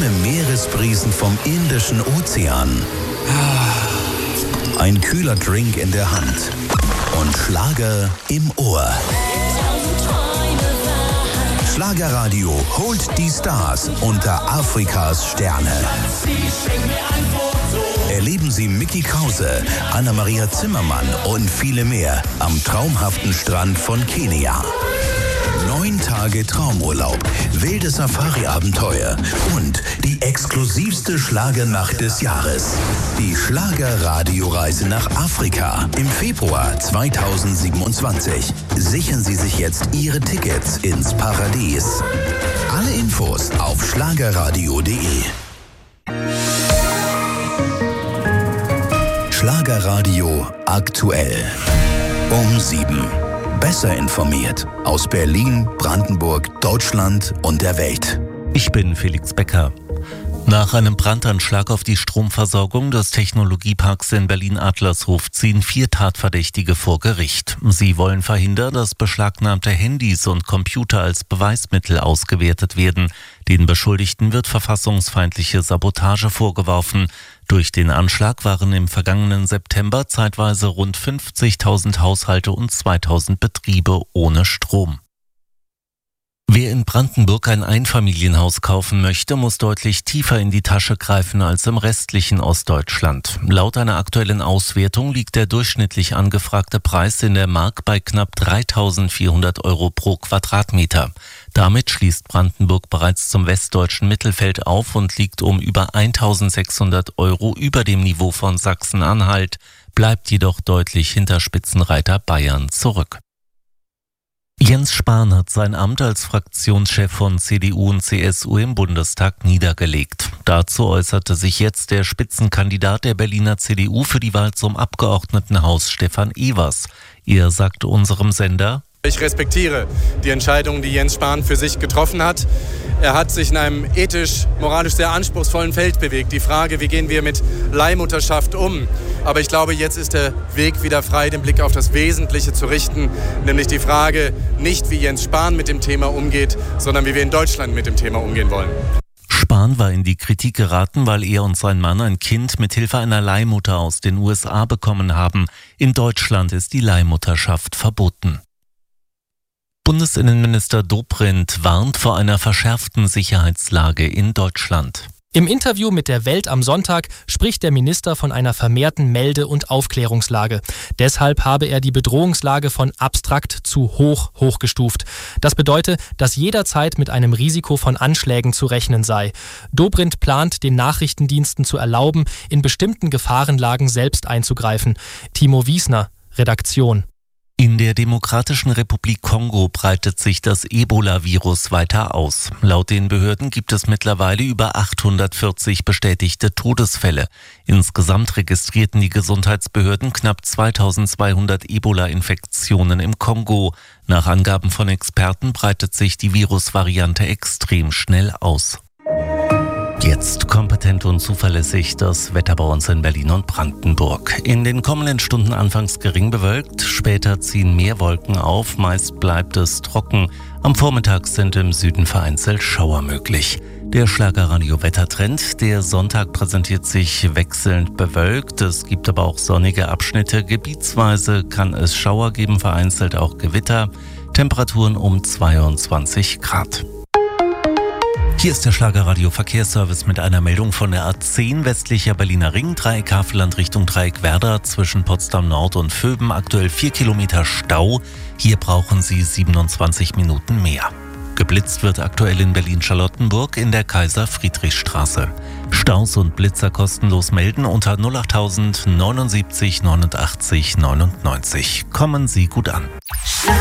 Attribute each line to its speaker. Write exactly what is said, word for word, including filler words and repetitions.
Speaker 1: kühle Meeresbrisen vom Indischen Ozean. Ein kühler Drink in der Hand und Schlager im Ohr. Schlagerradio holt die Stars unter Afrikas Sterne. Erleben Sie Micky Krause, Anna-Maria Zimmermann und viele mehr am traumhaften Strand von Kenia. Neun Tage Traumurlaub, wilde Safari-Abenteuer und die exklusivste Schlagernacht des Jahres. Die Schlager-Radio-Reise nach Afrika im Februar zweitausendsiebenundzwanzig. Sichern Sie sich jetzt Ihre Tickets ins Paradies. Alle Infos auf schlagerradio punkt de. Schlagerradio aktuell. Um sieben. Besser informiert aus Berlin, Brandenburg, Deutschland und der Welt.
Speaker 2: Ich bin Felix Becker. Nach einem Brandanschlag auf die Stromversorgung des Technologieparks in Berlin-Adlershof ziehen vier Tatverdächtige vor Gericht. Sie wollen verhindern, dass beschlagnahmte Handys und Computer als Beweismittel ausgewertet werden. Den Beschuldigten wird verfassungsfeindliche Sabotage vorgeworfen. Durch den Anschlag waren im vergangenen September zeitweise rund fünfzigtausend Haushalte und zweitausend Betriebe ohne Strom. Wer in Brandenburg ein Einfamilienhaus kaufen möchte, muss deutlich tiefer in die Tasche greifen als im restlichen Ostdeutschland. Laut einer aktuellen Auswertung liegt der durchschnittlich angefragte Preis in der Mark bei knapp dreitausendvierhundert Euro pro Quadratmeter. Damit schließt Brandenburg bereits zum westdeutschen Mittelfeld auf und liegt um über eintausendsechshundert Euro über dem Niveau von Sachsen-Anhalt, bleibt jedoch deutlich hinter Spitzenreiter Bayern zurück. Jens Spahn hat sein Amt als Fraktionschef von C D U und C S U im Bundestag niedergelegt. Dazu äußerte sich jetzt der Spitzenkandidat der Berliner C D U für die Wahl zum Abgeordnetenhaus, Stefan Evers. Er sagte unserem Sender:
Speaker 3: Ich respektiere die Entscheidung, die Jens Spahn für sich getroffen hat. Er hat sich in einem ethisch, moralisch sehr anspruchsvollen Feld bewegt. Die Frage, wie gehen wir mit Leihmutterschaft um? Aber ich glaube, jetzt ist der Weg wieder frei, den Blick auf das Wesentliche zu richten. Nämlich die Frage, nicht wie Jens Spahn mit dem Thema umgeht, sondern wie wir in Deutschland mit dem Thema umgehen wollen.
Speaker 2: Spahn war in die Kritik geraten, weil er und sein Mann ein Kind mit Hilfe einer Leihmutter aus den U S A bekommen haben. In Deutschland ist die Leihmutterschaft verboten. Bundesinnenminister Dobrindt warnt vor einer verschärften Sicherheitslage in Deutschland.
Speaker 4: Im Interview mit der Welt am Sonntag spricht der Minister von einer vermehrten Melde- und Aufklärungslage. Deshalb habe er die Bedrohungslage von abstrakt zu hoch hochgestuft. Das bedeutet, dass jederzeit mit einem Risiko von Anschlägen zu rechnen sei. Dobrindt plant, den Nachrichtendiensten zu erlauben, in bestimmten Gefahrenlagen selbst einzugreifen. Timo Wiesner, Redaktion.
Speaker 2: In der Demokratischen Republik Kongo breitet sich das Ebola-Virus weiter aus. Laut den Behörden gibt es mittlerweile über achthundertvierzig bestätigte Todesfälle. Insgesamt registrierten die Gesundheitsbehörden knapp zweitausendzweihundert Ebola-Infektionen im Kongo. Nach Angaben von Experten breitet sich die Virusvariante extrem schnell aus. Jetzt kompetent und zuverlässig das Wetter bei uns in Berlin und Brandenburg. In den kommenden Stunden anfangs gering bewölkt, später ziehen mehr Wolken auf, meist bleibt es trocken. Am Vormittag sind im Süden vereinzelt Schauer möglich. Der Schlagerradio-Wettertrend, der Sonntag präsentiert sich wechselnd bewölkt, es gibt aber auch sonnige Abschnitte. Gebietsweise kann es Schauer geben, vereinzelt auch Gewitter. Temperaturen um zweiundzwanzig Grad. Hier ist der Schlagerradio Verkehrsservice mit einer Meldung von der A zehn westlicher Berliner Ring, Dreieck Havelland Richtung Dreieck Werder zwischen Potsdam Nord und Vöben. Aktuell vier Kilometer Stau. Hier brauchen Sie siebenundzwanzig Minuten mehr. Geblitzt wird aktuell in Berlin-Charlottenburg in der Kaiser-Friedrich-Straße. Staus und Blitzer kostenlos melden unter null acht null null neunundsiebzig neunundachtzig neunundneunzig. Kommen Sie gut an.